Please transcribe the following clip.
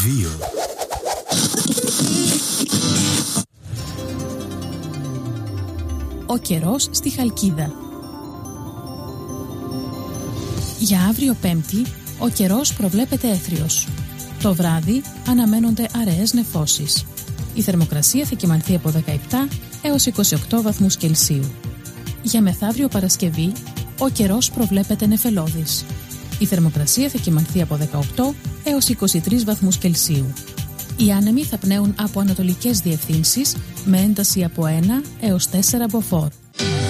Ο καιρός στη Χαλκίδα. Για αύριο Πέμπτη, ο καιρός προβλέπεται έθριος. Το βράδυ αναμένονται αραιές νεφώσεις. Η θερμοκρασία θα κυμανθεί από 17 έως 28 βαθμούς Κελσίου. Για μεθαύριο Παρασκευή, ο καιρός προβλέπεται νεφελώδης. Η θερμοκρασία θα κυμανθεί από 18 έως 23 βαθμούς Κελσίου. Οι άνεμοι θα πνέουν από ανατολικές διευθύνσεις με ένταση από 1 έως 4 μποφόρ.